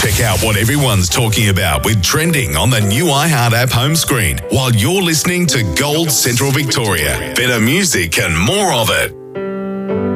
Check out what everyone's talking about with Trending on the new iHeart app home screen while you're listening to Gold Central Victoria. Better music and more of it.